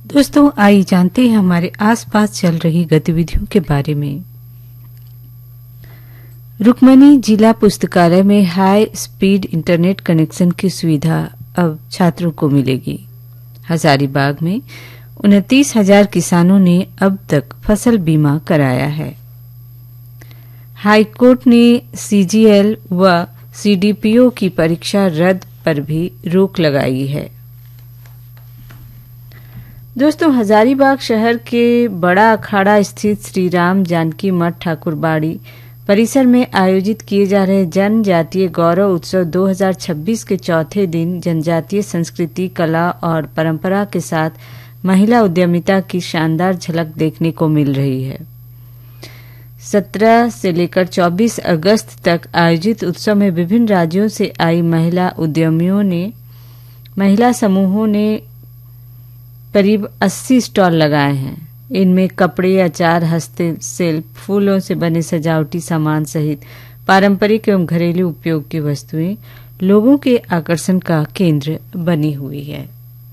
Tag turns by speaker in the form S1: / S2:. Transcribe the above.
S1: दोस्तों आइए जानते हैं हमारे आसपास चल रही गतिविधियों के बारे में। रुक्मणी जिला पुस्तकालय में हाई स्पीड इंटरनेट कनेक्शन की सुविधा अब छात्रों को मिलेगी। हजारीबाग में 29,000 किसानों ने अब तक फसल बीमा कराया है। हाईकोर्ट ने सीजीएल व सीडीपीओ की परीक्षा रद्द पर भी रोक लगाई है। दोस्तों, हजारीबाग शहर के बड़ा अखाड़ा स्थित श्री राम जानकी मठ ठाकुरबाड़ी परिसर में आयोजित किए जा रहे जनजातीय गौरव उत्सव 2026 के चौथे दिन जनजातीय संस्कृति, कला और परंपरा के साथ महिला उद्यमिता की शानदार झलक देखने को मिल रही है। 17 से लेकर 24 अगस्त तक आयोजित उत्सव में विभिन्न राज्यों से आई महिला समूहों ने करीब 80 स्टॉल लगाए हैं। इनमें कपड़े, अचार, हस्तशिल्प, फूलों से बने सजावटी सामान सहित पारंपरिक एवं घरेलू उपयोग की वस्तुएं लोगों के आकर्षण का केंद्र बनी हुई है।